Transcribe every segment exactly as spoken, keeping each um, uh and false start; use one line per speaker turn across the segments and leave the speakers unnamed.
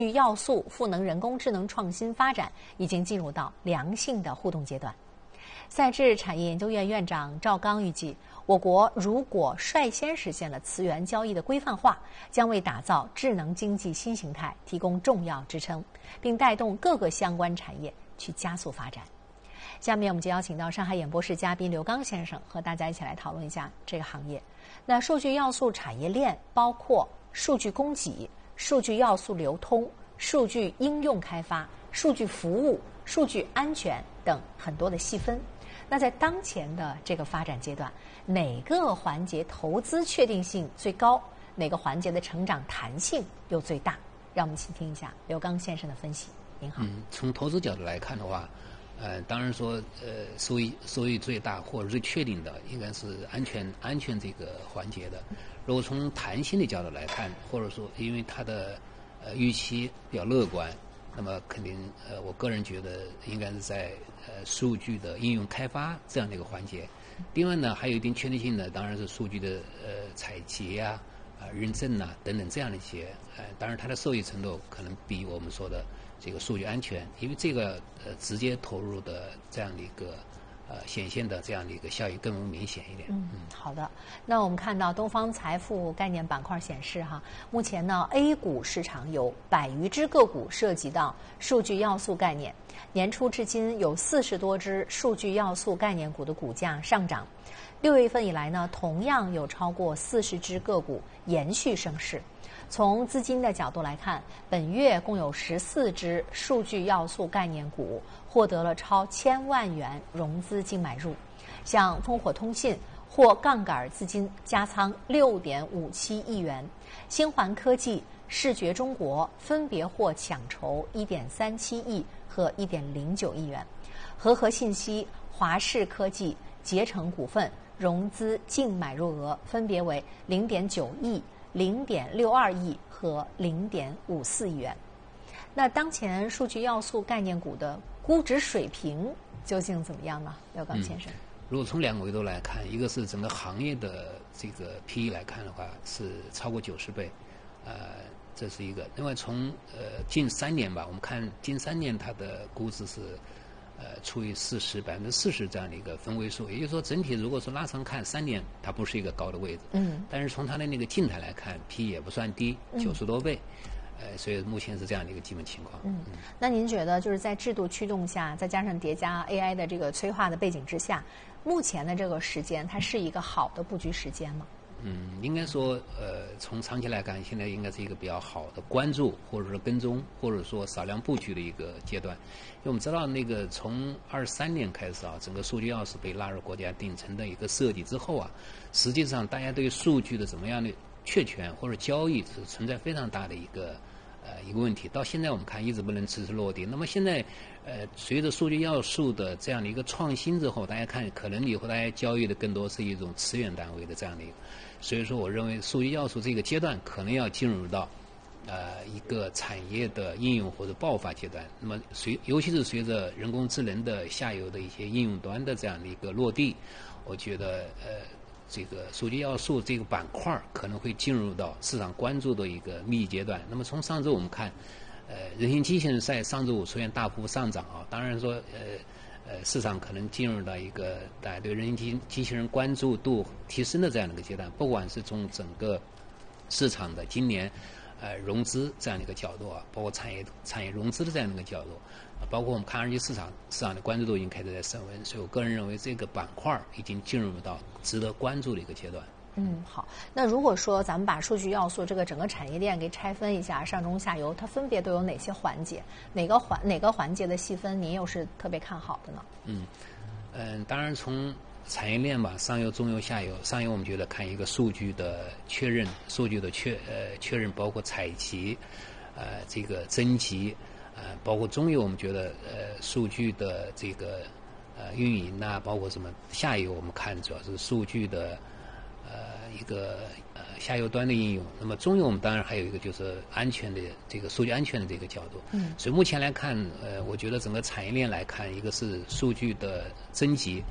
要素赋能人工智能创新发展已经进入到良性的互动阶段。赛智产业研究院院长赵刚预计，我国如果率先实现了磁源交易的规范化，将为打造智能经济新形态提供重要支撑，并带动各个相关产业去加速发展。下面我们就邀请到上海演播室嘉宾刘刚先生和大家一起来讨论一下这个行业。那数据要素产业链包括数据供给、数据要素流通、数据应用开发、数据服务、数据安全等很多的细分。那在当前的这个发展阶段，哪个环节投资确定性最高？哪个环节的成长弹性又最大？让我们请听一下刘刚先生的分析。您好。
嗯，从投资角度来看的话，呃，当然说，呃，收益收益最大或者最确定的，应该是安全安全这个环节的。如果从弹性的角度来看，或者说因为它的呃预期比较乐观，那么肯定呃，我个人觉得应该是在呃数据的应用开发这样的一个环节。另外呢，还有一定确定性的，当然是数据的呃采集呀、啊、呃、认证呐、啊、等等这样的一些，呃，当然它的受益程度可能比我们说的这个数据安全，因为这个呃直接投入的这样的一个呃显现的这样的一个效益更为明显一点。
嗯，好的。那我们看到东方财富概念板块显示哈，目前呢 A 股市场有百余只个股涉及到数据要素概念，年初至今有四十多只数据要素概念股的股价上涨。六月份以来呢，同样有超过四十只个股延续升势。从资金的角度来看，本月共有十四只数据要素概念股获得了超千万元融资净买入，像烽火通信获杠杆资金加仓六点五七亿元，星环科技、视觉中国分别获抢筹一点三七亿和一点零九亿元，和合信息、华视科技、捷成股份融资净买入额分别为零点九亿、零点六二亿和零点五四亿元。那当前数据要素概念股的估值水平究竟怎么样呢？刘刚先生。
嗯，如果从两个维度来看，一个是整个行业的这个 P E 来看的话，是超过九十倍，呃，这是一个。另外从呃近三年吧，我们看近三年它的估值是呃除以四十百分之四十这样的一个分位数，也就是说整体如果说拉长看三年，它不是一个高的位置。
嗯。
但是从它的那个静态来看 ，P E 也不算低，九十多倍。呃，所以目前是这样的一个基本情况。
嗯，那您觉得就是在制度驱动下，再加上叠加 A I 的这个催化的背景之下，目前的这个时间，它是一个好的布局时间吗？
嗯，应该说，呃，从长期来看，现在应该是一个比较好的关注，或者说跟踪，或者说少量布局的一个阶段。因为我们知道，那个从二三年开始啊，整个数据要素被纳入国家顶层的一个设计之后啊，实际上大家对数据的怎么样的确权或者交易是存在非常大的一个。呃，一个问题，到现在我们看一直不能实时落地。那么现在，呃，随着数据要素的这样的一个创新之后，大家看可能以后大家交易的更多是一种词源单位的这样的一个，所以说我认为数据要素这个阶段可能要进入到呃一个产业的应用或者爆发阶段。那么随尤其是随着人工智能的下游的一些应用端的这样的一个落地，我觉得呃。这个数据要素这个板块可能会进入到市场关注的一个密集阶段。那么从上周我们看，呃，人形机器人在上周五出现大幅上涨啊。当然说，呃呃，市场可能进入到一个大家对人形机机器人关注度提升的这样的一个阶段。不管是从整个市场的今年呃融资这样的一个角度啊，包括产业产业融资的这样的一个角度。包括我们看二级市场市场的关注度已经开始在升温，所以我个人认为这个板块已经进入到值得关注的一个阶段。
嗯，好。那如果说咱们把数据要素这个整个产业链给拆分一下，上中下游它分别都有哪些环节？哪个环哪个环节的细分您又是特别看好的呢？
嗯嗯，当然从产业链吧，上游、中游、下游。上游我们觉得看一个数据的确认，数据的确呃确认包括采集，呃这个征集。呃，包括中游，我们觉得呃，数据的这个呃运营呐、啊，包括什么下游，我们看主要是数据的呃一个呃下游端的应用。那么中游，我们当然还有一个就是安全的这个数据安全的这个角度。
嗯。
所以目前来看，呃，我觉得整个产业链来看，一个是数据的征集，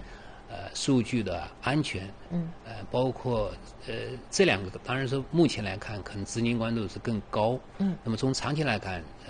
呃数据的安全，
嗯，
呃包括呃这两个，当然说目前来看，可能资金关注是更高，
嗯，
那么从长期来看，